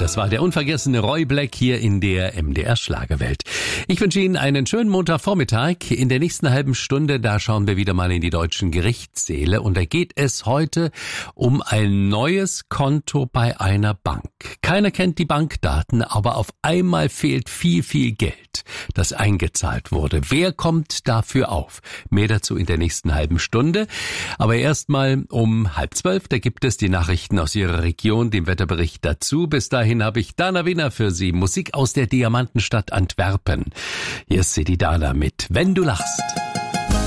Das war der unvergessene Roy Black hier in der MDR Schlagerwelt. Ich wünsche Ihnen einen schönen Montagvormittag. In der nächsten halben Stunde, da schauen wir wieder mal in die deutschen Gerichtssäle. Und da geht es heute um ein neues Konto bei einer Bank. Keiner kennt die Bankdaten, aber auf einmal fehlt viel Geld, das eingezahlt wurde. Wer kommt dafür auf? Mehr dazu in der nächsten halben Stunde. Aber erstmal um 11:30, da gibt es die Nachrichten aus Ihrer Region, den Wetterbericht dazu. Bis dahin habe ich Dana Winner für Sie. Musik aus der Diamantenstadt Antwerpen. Hier ist sie, die Dana, mit Wenn du lachst.